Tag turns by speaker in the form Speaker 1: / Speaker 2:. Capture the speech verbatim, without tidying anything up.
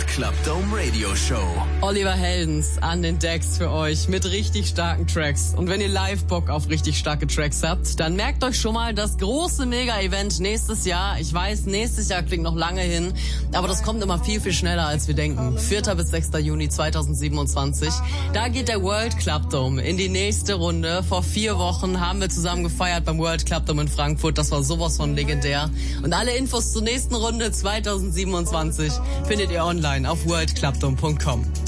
Speaker 1: Club Dome Radio Show.
Speaker 2: Oliver Heldens an den Decks für euch mit richtig starken Tracks. Und wenn ihr live Bock auf richtig starke Tracks habt, dann merkt euch schon mal das große Mega-Event nächstes Jahr. Ich weiß, nächstes Jahr klingt noch lange hin, aber das kommt immer viel, viel schneller, als wir denken. vierter bis sechster Juni zweitausendsiebenundzwanzig. Da geht der World Club Dome in die nächste Runde. Vor vier Wochen haben wir zusammen gefeiert beim World Club Dome in Frankfurt. Das war sowas von legendär. Und alle Infos zur nächsten Runde zweitausendsiebenundzwanzig findet ihr online auf world club dome punkt com.